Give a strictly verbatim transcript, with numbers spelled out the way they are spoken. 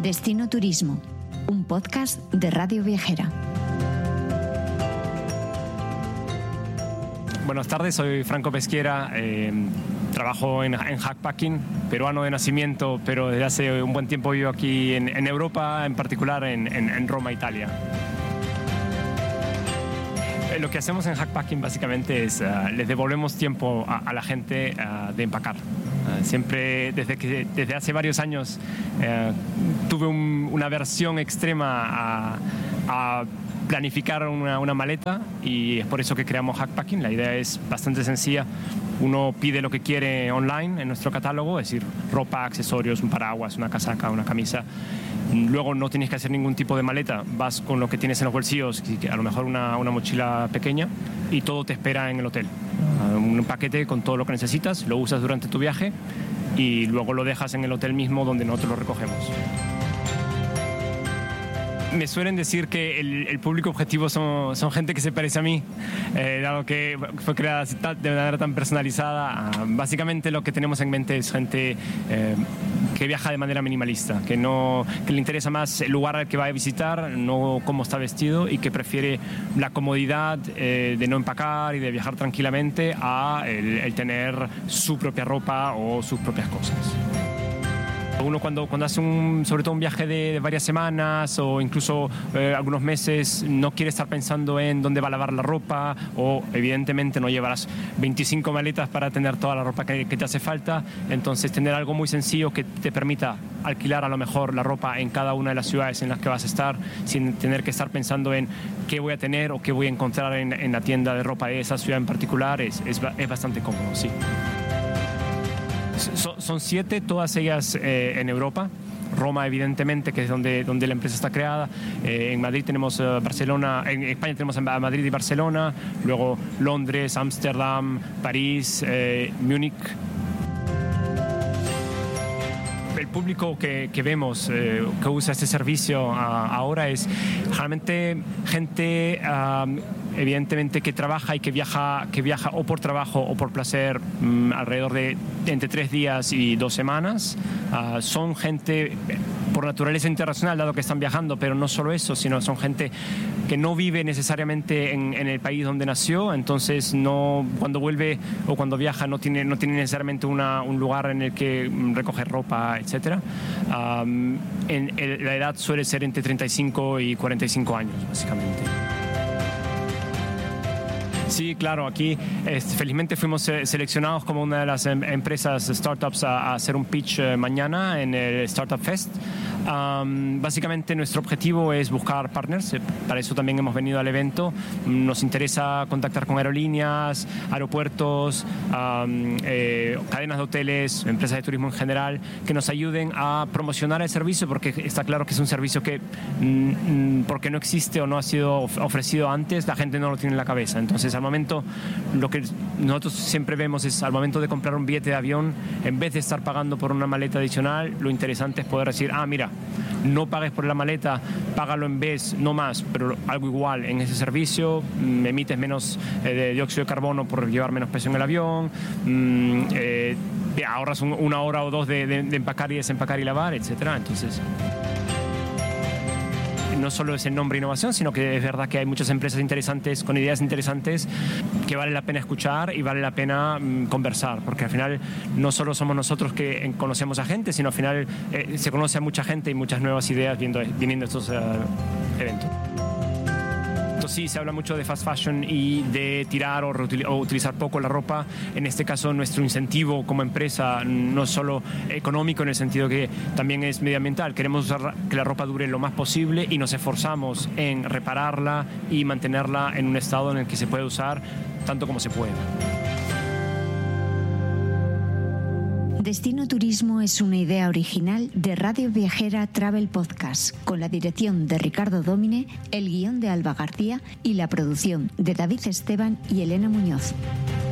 Destino Turismo, un podcast de Radio Viajera. Buenas tardes, soy Franco Pesquiera, eh, trabajo en, en Hackpacking, peruano de nacimiento, pero desde hace un buen tiempo vivo aquí en, en Europa, en particular en, en, en Roma, Italia. Eh, lo que hacemos en Hackpacking básicamente es, uh, les devolvemos tiempo a, a la gente uh, de empacar. Uh, siempre, desde, que, desde hace varios años, uh, tuve un, una aversión extrema a, a planificar una, una maleta, y es por eso que creamos Hackpacking. La idea es bastante sencilla. Uno pide lo que quiere online en nuestro catálogo, es decir, ropa, accesorios, un paraguas, una casaca, una camisa. Luego no tienes que hacer ningún tipo de maleta, vas con lo que tienes en los bolsillos, a lo mejor una, una mochila pequeña, y todo te espera en el hotel. Un paquete con todo lo que necesitas, lo usas durante tu viaje y luego lo dejas en el hotel mismo donde nosotros lo recogemos. Me suelen decir que el, el público objetivo son, son gente que se parece a mí, eh, dado que fue creada de manera tan personalizada. Uh, básicamente lo que tenemos en mente es gente eh, que viaja de manera minimalista, que, no, que le interesa más el lugar al que va a visitar, no cómo está vestido, y que prefiere la comodidad eh, de no empacar y de viajar tranquilamente a el, el tener su propia ropa o sus propias cosas. Uno cuando, cuando hace un, sobre todo un viaje de, de varias semanas o incluso eh, algunos meses, no quiere estar pensando en dónde va a lavar la ropa, o evidentemente no llevarás veinticinco maletas para tener toda la ropa que, que te hace falta. Entonces tener algo muy sencillo que te permita alquilar a lo mejor la ropa en cada una de las ciudades en las que vas a estar, sin tener que estar pensando en qué voy a tener o qué voy a encontrar en, en la tienda de ropa de esa ciudad en particular, es, es, es bastante cómodo, sí. Son, son siete, todas ellas eh, en Europa. Roma, evidentemente, que es donde, donde la empresa está creada. Eh, en Madrid tenemos uh, Barcelona, en España tenemos a Madrid y Barcelona, luego Londres, Ámsterdam, París, eh, Múnich. El público que, que vemos eh, que usa este servicio uh, ahora es realmente gente um, evidentemente que trabaja y que viaja, que viaja o por trabajo o por placer, um, alrededor de entre tres días y dos semanas. Uh, son gente por naturaleza internacional, dado que están viajando, pero no solo eso, sino son gente que no vive necesariamente en, en el país donde nació, entonces no, cuando vuelve o cuando viaja no tiene, no tiene necesariamente una, un lugar en el que recoger ropa, etcétera. Um, en, en, la edad suele ser entre treinta y cinco y cuarenta y cinco años, básicamente. Sí, claro, aquí eh, felizmente fuimos eh, seleccionados como una de las em- empresas startups a, a hacer un pitch eh, mañana en el Startup Fest. Um, básicamente nuestro objetivo es buscar partners, eh, para eso también hemos venido al evento. Nos interesa contactar con aerolíneas, aeropuertos, um, eh, cadenas de hoteles, empresas de turismo en general, que nos ayuden a promocionar el servicio, porque está claro que es un servicio que mm, porque no existe o no ha sido ofrecido antes, la gente no lo tiene en la cabeza. Entonces, al momento, lo que nosotros siempre vemos es, al momento de comprar un billete de avión, en vez de estar pagando por una maleta adicional, lo interesante es poder decir, ah, mira, no pagues por la maleta, págalo en vez, no más, pero algo igual en ese servicio, mm, emites menos eh, de dióxido de carbono por llevar menos peso en el avión, mm, eh, ahorras un, una hora o dos de, de, de empacar y desempacar y lavar, etcétera. Entonces, no solo es el nombre innovación, sino que es verdad que hay muchas empresas interesantes, con ideas interesantes, que vale la pena escuchar y vale la pena mm, conversar, porque al final no solo somos nosotros que eh, conocemos a gente, sino al final eh, se conoce a mucha gente y muchas nuevas ideas viendo, viniendo a estos uh, eventos. Sí, se habla mucho de fast fashion y de tirar o, reutil- o utilizar poco la ropa. En este caso, nuestro incentivo como empresa no es solo económico, en el sentido que también es medioambiental. Queremos usar que la ropa dure lo más posible y nos esforzamos en repararla y mantenerla en un estado en el que se puede usar tanto como se pueda. Destino Turismo es una idea original de Radio Viajera Travel Podcast, con la dirección de Ricardo Dómine, el guión de Alba García y la producción de David Esteban y Elena Muñoz.